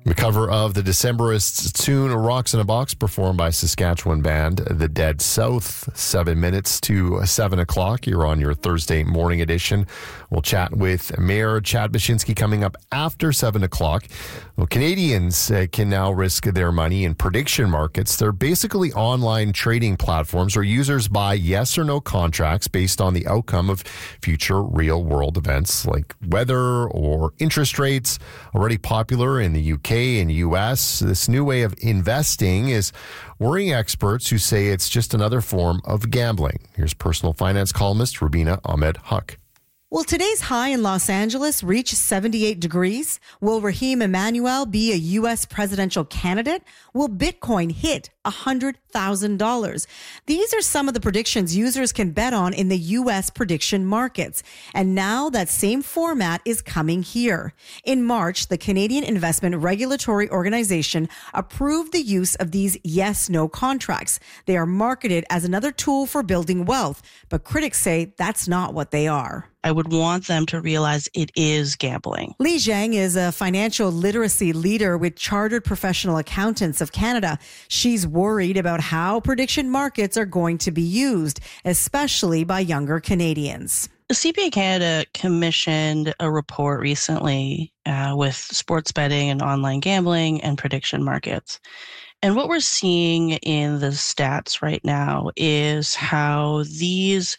The cover of the Decemberists tune Rocks in a Box, performed by Saskatchewan band The Dead South. 7 minutes to 7 o'clock. You're on your Thursday morning edition. We'll chat with Mayor Chad Baczynski coming up after 7 o'clock. Well, Canadians can now risk their money in prediction markets. They're basically online trading platforms where users buy yes or no contracts based on the outcome of future real-world events like weather or interest rates. Already popular in the UK and US, this new way of investing is worrying experts who say it's just another form of gambling. Here's personal finance columnist Rubina Ahmed Huq. Will today's high in Los Angeles reach 78 degrees? Will Raheem Emanuel be a U.S. presidential candidate? Will Bitcoin hit $100,000? These are some of the predictions users can bet on in the U.S. prediction markets. And now that same format is coming here. In March, the Canadian Investment Regulatory Organization approved the use of these yes-no contracts. They are marketed as another tool for building wealth, but critics say that's not what they are. I would want them to realize it is gambling. Li Zhang is a financial literacy leader with Chartered Professional Accountants of Canada. She's worried about how prediction markets are going to be used, especially by younger Canadians. The CPA Canada commissioned a report recently with sports betting and online gambling and prediction markets. And what we're seeing in the stats right now is how these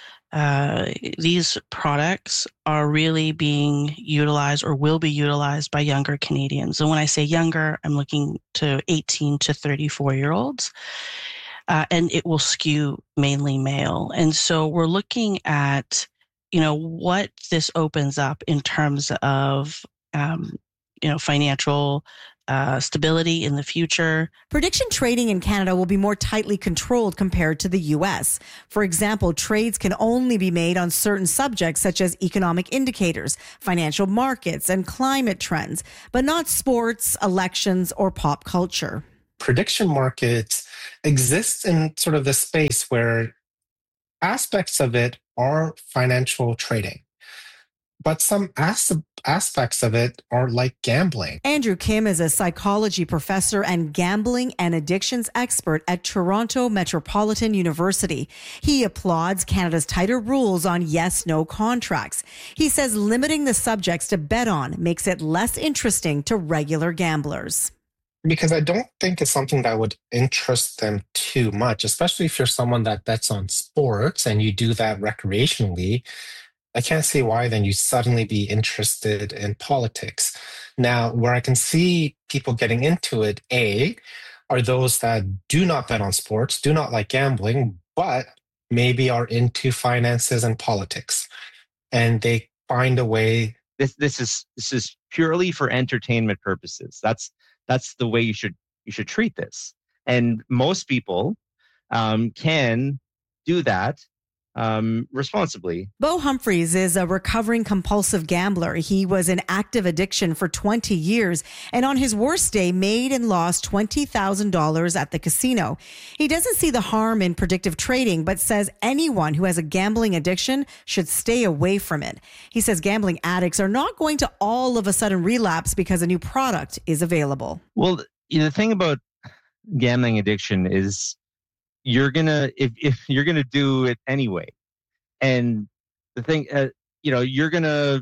products are really being utilized or will be utilized by younger Canadians. And when I say younger, I'm looking to 18 to 34-year-olds. And it will skew mainly male. And so we're looking at, what this opens up in terms of, financial stability in the future. Prediction trading in Canada will be more tightly controlled compared to the U.S. For example, trades can only be made on certain subjects such as economic indicators, financial markets, and climate trends, but not sports, elections, or pop culture. Prediction markets exist in sort of the space where aspects of it are financial trading. But some aspects of it are like gambling. Andrew Kim is a psychology professor and gambling and addictions expert at Toronto Metropolitan University. He applauds Canada's tighter rules on yes-no contracts. He says limiting the subjects to bet on makes it less interesting to regular gamblers. Because I don't think it's something that would interest them too much, especially if you're someone that bets on sports and you do that recreationally. I can't see why then you suddenly be interested in politics. Now, where I can see people getting into it, are those that do not bet on sports, do not like gambling, but maybe are into finances and politics. And they find a way. This is purely for entertainment purposes. That's the way you should treat this. And most people can do that responsibly. Bo Humphreys is a recovering compulsive gambler. He was in active addiction for 20 years and on his worst day made and lost $20,000 at the casino. He doesn't see the harm in predictive trading, but says anyone who has a gambling addiction should stay away from it. He says gambling addicts are not going to all of a sudden relapse because a new product is available. Well, the thing about gambling addiction is you're gonna if you're gonna do it anyway, and the thing you're gonna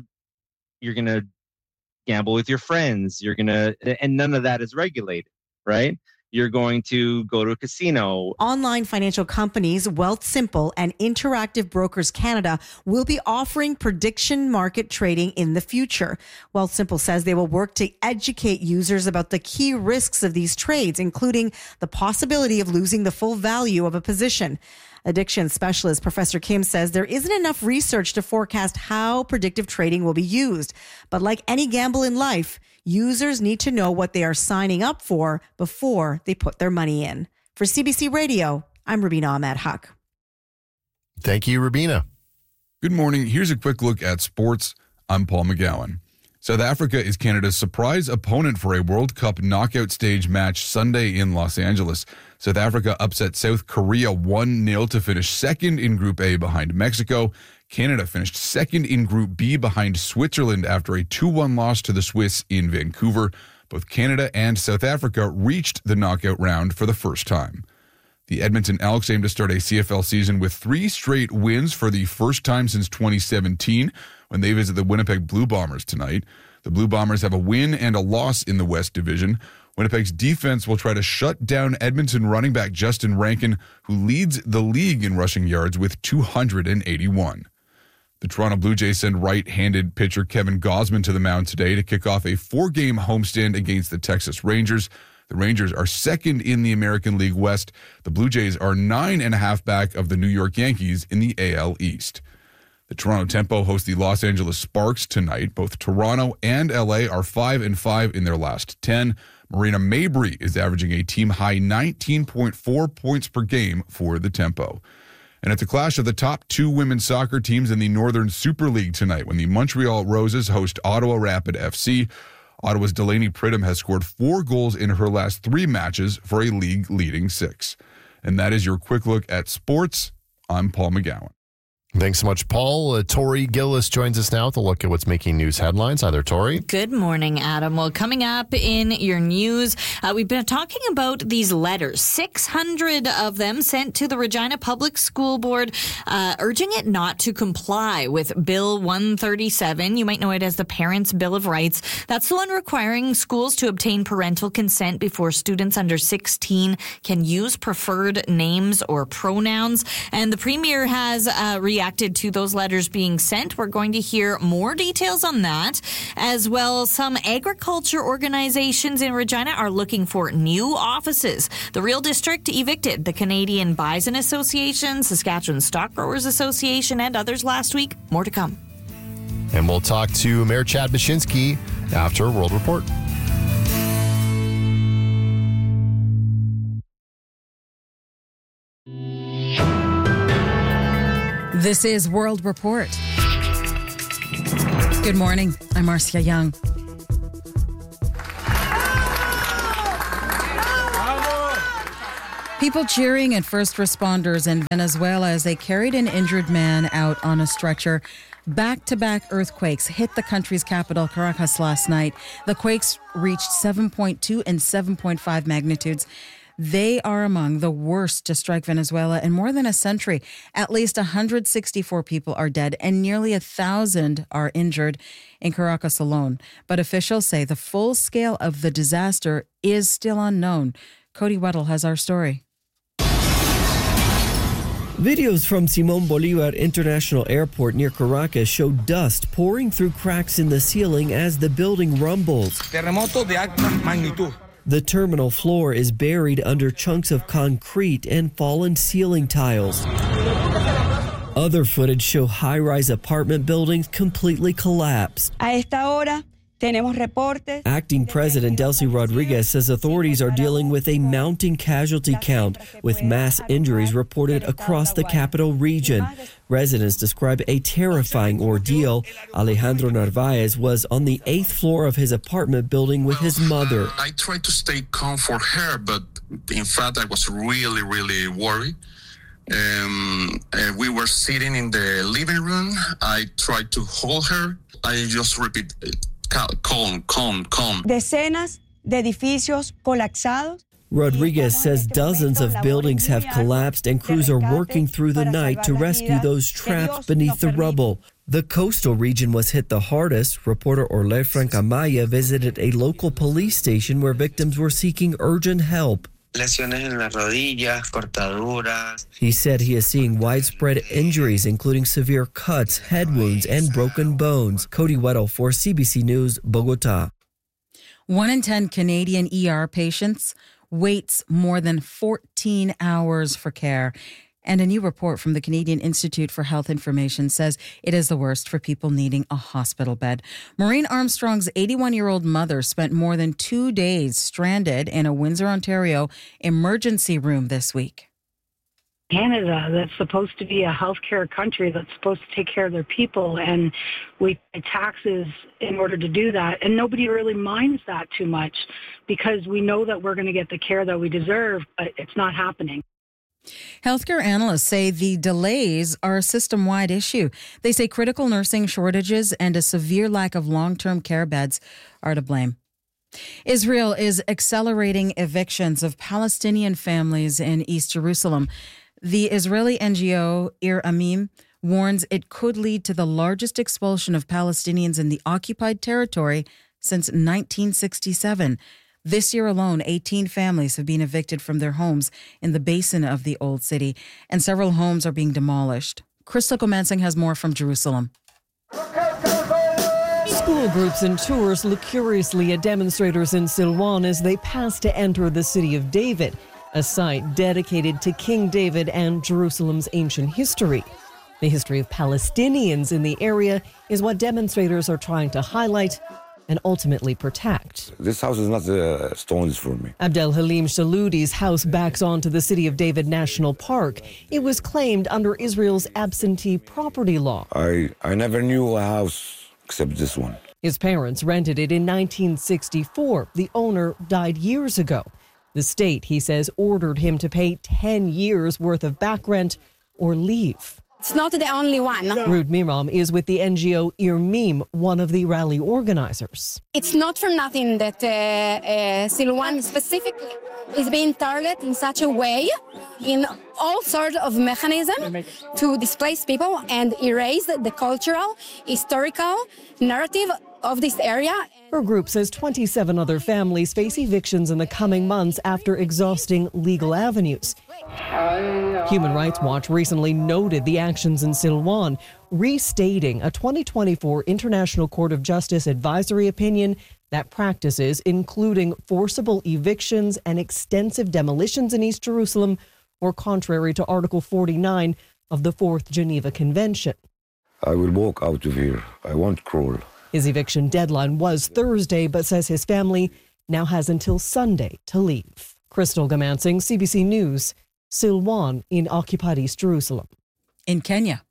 gamble with your friends. And none of that is regulated, right? You're going to go to a casino. Online financial companies Wealthsimple and Interactive Brokers Canada will be offering prediction market trading in the future. Wealthsimple says they will work to educate users about the key risks of these trades, including the possibility of losing the full value of a position. Addiction specialist Professor Kim says there isn't enough research to forecast how predictive trading will be used. But like any gamble in life, users need to know what they are signing up for before they put their money in. For CBC Radio, I'm Rubina Ahmed Huq. Thank you, Rubina. Good morning. Here's a quick look at sports. I'm Paul McGowan. South Africa is Canada's surprise opponent for a World Cup knockout stage match Sunday in Los Angeles. South Africa upset South Korea 1-0 to finish second in Group A behind Mexico. Canada finished second in Group B behind Switzerland after a 2-1 loss to the Swiss in Vancouver. both Canada and South Africa reached the knockout round for the first time. The Edmonton Elks aim to start a CFL season with 3 straight wins for the first time since 2017 when they visit the Winnipeg Blue Bombers tonight. The Blue Bombers have a win and a loss in the West Division. Winnipeg's defense will try to shut down Edmonton running back Justin Rankin, who leads the league in rushing yards with 281. The Toronto Blue Jays send right-handed pitcher Kevin Gausman to the mound today to kick off a 4-game homestand against the Texas Rangers. The Rangers are second in the American League West. The Blue Jays are 9.5 back of the New York Yankees in the AL East. The Toronto Tempo host the Los Angeles Sparks tonight. Both Toronto and LA are 5-5 in their last 10. Marina Mabrey is averaging a team-high 19.4 points per game for the Tempo. And it's a clash of the top 2 women's soccer teams in the Northern Super League tonight when the Montreal Roses host Ottawa Rapid FC. Ottawa's Delaney Pridham has scored 4 goals in her last 3 matches for a league-leading 6. And that is your quick look at sports. I'm Paul McGowan. Thanks so much, Paul. Tori Gillis joins us now to look at what's making news headlines. Hi there, Tori. Good morning, Adam. Well, coming up in your news, we've been talking about these letters, 600 of them sent to the Regina Public School Board, urging it not to comply with Bill 137. You might know it as the Parents' Bill of Rights. That's the one requiring schools to obtain parental consent before students under 16 can use preferred names or pronouns. And the Premier has reacted to those letters being sent. We're going to hear more details on that. As well, some agriculture organizations in Regina are looking for new offices. The Real District evicted the Canadian Bison Association, Saskatchewan Stock Growers Association, and others last week. More to come. And we'll talk to Mayor Chad Baczynski after World Report. This is World Report. Good morning. I'm Marcia Young. People cheering at first responders in Venezuela as they carried an injured man out on a stretcher. Back-to-back earthquakes hit the country's capital, Caracas, last night. The quakes reached 7.2 and 7.5 magnitudes. They are among the worst to strike Venezuela in more than a century. At least 164 people are dead and nearly 1,000 are injured in Caracas alone. But officials say the full scale of the disaster is still unknown. Cody Weddle has our story. Videos from Simón Bolívar International Airport near Caracas show dust pouring through cracks in the ceiling as the building rumbles. Terremoto de alta magnitud. The terminal floor is buried under chunks of concrete and fallen ceiling tiles. Other footage show high-rise apartment buildings completely collapsed. A esta hora tenemos reportes. Acting President Delcy Rodriguez says authorities are dealing with a mounting casualty count, with mass injuries reported across the capital region. Residents describe a terrifying ordeal. Alejandro Narvaez was on the 8th floor of his apartment building with his mother. I tried to stay calm for her, but in fact, I was really, really worried. We were sitting in the living room. I tried to hold her. I just repeat, calm, calm, calm. Decenas de edificios colapsados. Rodriguez says dozens of buildings have collapsed and crews are working through the night to rescue those trapped beneath the rubble. The coastal region was hit the hardest. Reporter Orle Francamaya visited a local police station where victims were seeking urgent help. Lesiones en las rodillas, cortaduras. He said he is seeing widespread injuries, including severe cuts, head wounds, and broken bones. Cody Weddle for CBC News, Bogota. 1 in 10 Canadian ER patients waits more than 14 hours for care. And a new report from the Canadian Institute for Health Information says it is the worst for people needing a hospital bed. Maureen Armstrong's 81-year-old mother spent more than 2 days stranded in a Windsor, Ontario emergency room this week. Canada, that's supposed to be a healthcare country that's supposed to take care of their people, and we pay taxes in order to do that. And nobody really minds that too much because we know that we're going to get the care that we deserve, but it's not happening. Healthcare analysts say the delays are a system-wide issue. They say critical nursing shortages and a severe lack of long-term care beds are to blame. Israel is accelerating evictions of Palestinian families in East Jerusalem. The Israeli NGO Ir Amim warns it could lead to the largest expulsion of Palestinians in the occupied territory since 1967. This year alone, 18 families have been evicted from their homes in the basin of the Old City, and several homes are being demolished. Crystal Gomansing has more from Jerusalem. School groups and tours look curiously at demonstrators in Silwan as they pass to enter the city of David, a site dedicated to King David and Jerusalem's ancient history. The history of Palestinians in the area is what demonstrators are trying to highlight and ultimately protect. This house is not stones for me. Abdel Halim Shaloudi's house backs onto the City of David National Park. It was claimed under Israel's absentee property law. I never knew a house except this one. His parents rented it in 1964. The owner died years ago. The state, he says, ordered him to pay 10 years worth of back rent or leave. It's not the only one. Ruth Miram is with the NGO Ir Mim, one of the rally organizers. It's not for nothing that Silwan specifically is being targeted in such a way in all sorts of mechanisms to displace people and erase the cultural, historical narrative of this area. Her group says 27 other families face evictions in the coming months after exhausting legal avenues. Human Rights Watch recently noted the actions in Silwan, restating a 2024 International Court of Justice advisory opinion that practices, including forcible evictions and extensive demolitions in East Jerusalem, were contrary to Article 49 of the Fourth Geneva Convention. I will walk out of here. I won't crawl. His eviction deadline was Thursday, but says his family now has until Sunday to leave. Crystal Gomansing, CBC News, Silwan in occupied East Jerusalem. In Kenya,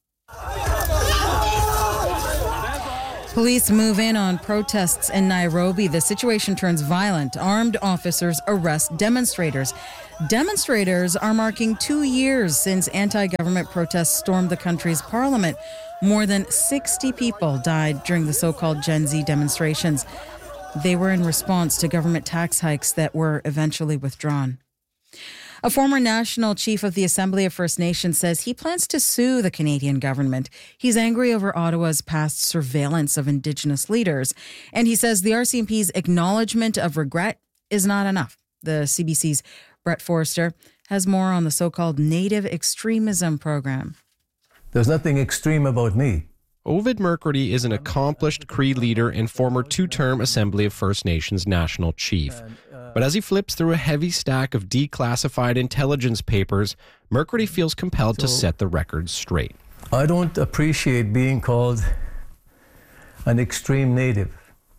police move in on protests in Nairobi. The situation turns violent. Armed officers arrest demonstrators. Demonstrators are marking 2 years since anti-government protests stormed the country's parliament. More than 60 people died during the so-called Gen Z demonstrations. They were in response to government tax hikes that were eventually withdrawn. A former national chief of the Assembly of First Nations says he plans to sue the Canadian government. He's angry over Ottawa's past surveillance of Indigenous leaders. And he says the RCMP's acknowledgement of regret is not enough. The CBC's Brett Forster has more on the so-called Native Extremism program. There's nothing extreme about me. Ovid McCurdy is an accomplished Cree leader and former two-term Assembly of First Nations national chief. But as he flips through a heavy stack of declassified intelligence papers, McCurdy feels compelled to set the record straight. I don't appreciate being called an extreme native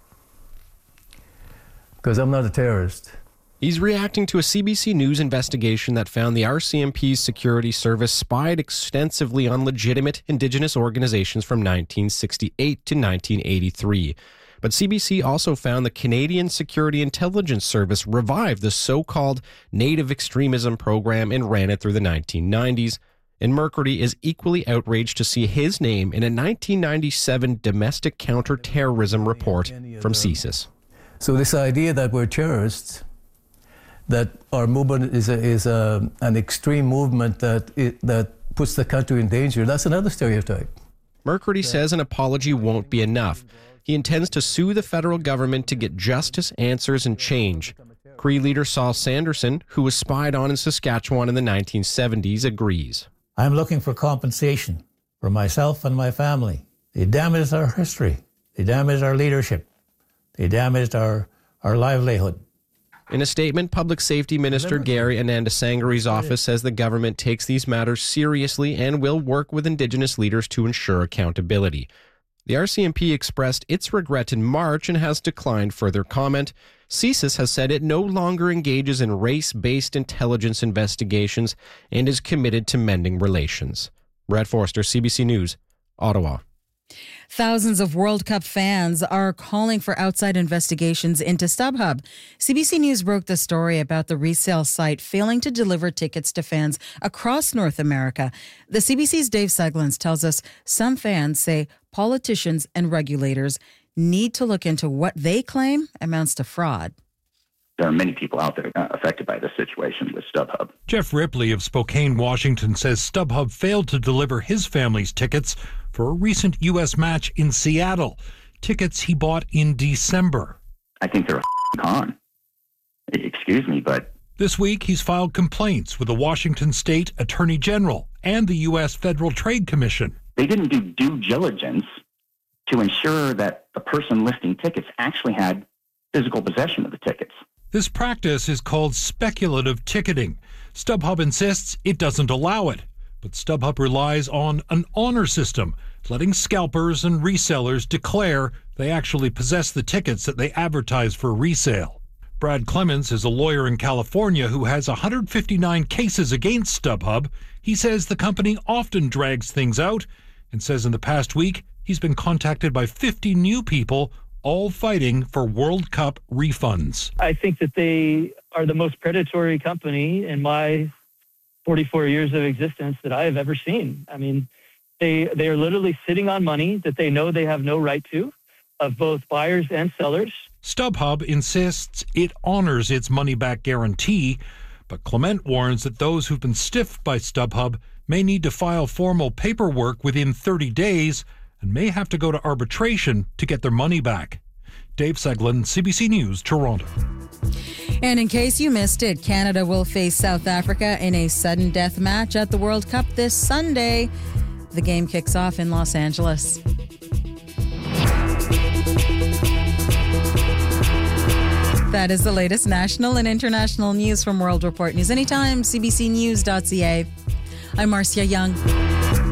because I'm not a terrorist. He's reacting to a CBC News investigation that found the RCMP's security service spied extensively on legitimate Indigenous organizations from 1968 to 1983. But CBC also found the Canadian Security Intelligence Service revived the so-called Native Extremism program and ran it through the 1990s. And McCurdy is equally outraged to see his name in a 1997 domestic counter-terrorism report from CSIS. So this idea that we're terrorists, that our movement is an extreme movement that puts the country in danger, that's another stereotype. McCurdy says an apology won't be enough. He intends to sue the federal government to get justice, answers, and change. Cree leader Saul Sanderson, who was spied on in Saskatchewan in the 1970s, agrees. I'm looking for compensation for myself and my family. They damaged our history. They damaged our leadership. They damaged our livelihood. In a statement, Public Safety Minister Gary Anandasangari's office says the government takes these matters seriously and will work with Indigenous leaders to ensure accountability. The RCMP expressed its regret in March and has declined further comment. CSIS has said it no longer engages in race-based intelligence investigations and is committed to mending relations. Brett Forster, CBC News, Ottawa. Thousands of World Cup fans are calling for outside investigations into StubHub. CBC News broke the story about the resale site failing to deliver tickets to fans across North America. The CBC's Dave Seglins tells us some fans say politicians and regulators need to look into what they claim amounts to fraud. There are many people out there affected by this situation with StubHub. Jeff Ripley of Spokane, Washington, says StubHub failed to deliver his family's tickets for a recent U.S. match in Seattle. Tickets he bought in December. I think they're a con. Excuse me, but... This week, he's filed complaints with the Washington State Attorney General and the U.S. Federal Trade Commission. They didn't do due diligence to ensure that the person listing tickets actually had physical possession of the tickets. This practice is called speculative ticketing. StubHub insists it doesn't allow it, but StubHub relies on an honor system, letting scalpers and resellers declare they actually possess the tickets that they advertise for resale. Brad Clemens is a lawyer in California who has 159 cases against StubHub. He says the company often drags things out and says in the past week he's been contacted by 50 new people, all fighting for World Cup refunds. I think that they are the most predatory company in my 44 years of existence that I have ever seen. I mean, they are literally sitting on money that they know they have no right to, of both buyers and sellers. StubHub insists it honors its money-back guarantee, but Clement warns that those who've been stiffed by StubHub may need to file formal paperwork within 30 days and may have to go to arbitration to get their money back. Dave Seglin, CBC News, Toronto. And in case you missed it, Canada will face South Africa in a sudden death match at the World Cup this Sunday. The game kicks off in Los Angeles. That is the latest national and international news from World Report News. Anytime, cbcnews.ca. I'm Marcia Young.